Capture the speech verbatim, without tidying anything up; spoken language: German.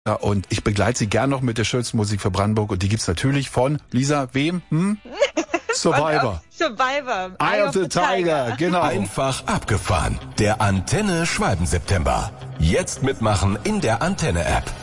Ja, und ich begleite Sie gern noch mit der schönsten Musik für Brandenburg. Und die gibt's natürlich von, Lisa, wem? Hm? Survivor. Survivor. Eye of the Tiger, genau. Einfach abgefahren. Der Antenne Schwalben-September. Jetzt mitmachen in der Antenne-App.